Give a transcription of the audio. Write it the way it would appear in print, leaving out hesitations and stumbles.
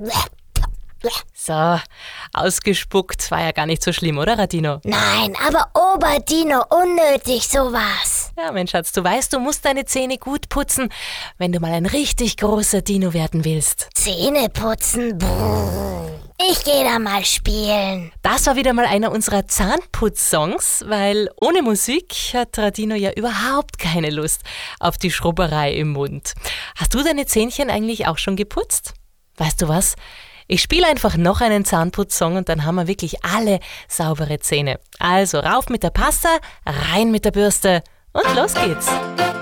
So, ausgespuckt war ja gar nicht so schlimm, oder Radino? Nein, aber Oberdino, unnötig sowas. Ja, mein Schatz, du weißt, du musst deine Zähne gut putzen, wenn du mal ein richtig großer Dino werden willst. Zähne putzen, brrr. Ich gehe da mal spielen. Das war wieder mal einer unserer Zahnputz-Songs, weil ohne Musik hat Radino ja überhaupt keine Lust auf die Schrubberei im Mund. Hast du deine Zähnchen eigentlich auch schon geputzt? Weißt du was? Ich spiele einfach noch einen Zahnputz-Song und dann haben wir wirklich alle saubere Zähne. Also rauf mit der Pasta, rein mit der Bürste und los geht's.